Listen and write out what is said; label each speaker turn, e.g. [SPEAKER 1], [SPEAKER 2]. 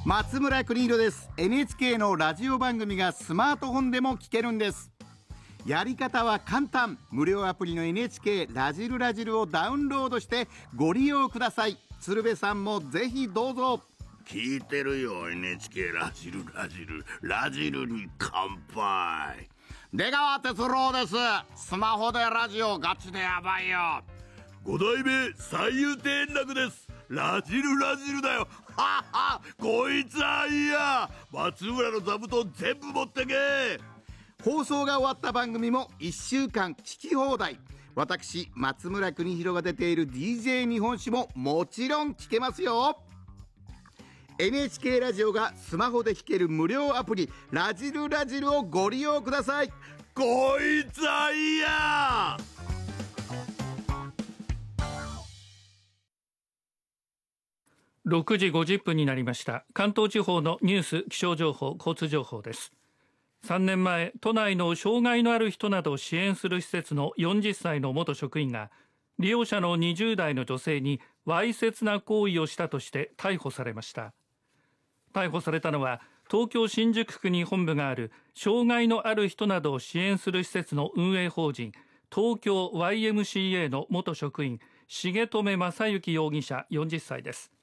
[SPEAKER 1] 松村邦洋です。 NHK のラジオ番組がスマートフォンでも聞けるんです。やり方は簡単。無料アプリの NHK ラジルラジルをダウンロードしてご利用ください。鶴瓶さんもぜひどうぞ。
[SPEAKER 2] 聞いてるよ NHK ラジルラジル、ラジルに乾杯。
[SPEAKER 1] 出川哲朗です。スマホでラジオガチでやばいよ。
[SPEAKER 2] 五代目三遊亭円楽です。ラジルラジルだよ。はは、こいつはいいや。松村の座布団全部持ってけ。
[SPEAKER 1] 放送が終わった番組も1週間聞き放題。私松村邦洋が出ている DJ 日本史ももちろん聞けますよ。 NHK ラジオがスマホで聴ける無料アプリラジルラジルをご利用ください。
[SPEAKER 2] こいつはいいや。
[SPEAKER 3] 6時50分になりました。関東地方のニュース、気象情報、交通情報です。3年前、都内の障害のある人などを支援する施設の40歳の元職員が利用者の20代の女性にわいせつな行為をしたとして逮捕されました。逮捕されたのは東京新宿区に本部がある障害のある人などを支援する施設の運営法人東京 YMCA の元職員重留正幸容疑者40歳です。